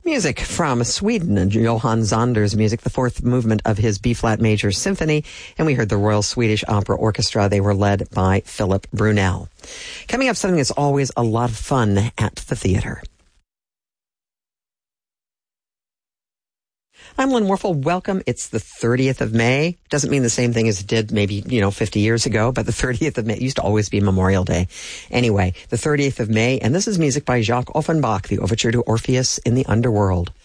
Music from Sweden, Johann Zonder's music, the fourth movement of his B-flat major symphony, and we heard the Royal Swedish Opera Orchestra. They were led by Philip Brunel. Coming up, something that's always a lot of fun at the theater. I'm Lynn Warfel. Welcome. It's the 30th of May. Doesn't mean the same thing as it did maybe, 50 years ago, but the 30th of May, it used to always be Memorial Day. Anyway, the 30th of May, and this is music by Jacques Offenbach, the overture to Orpheus in the Underworld.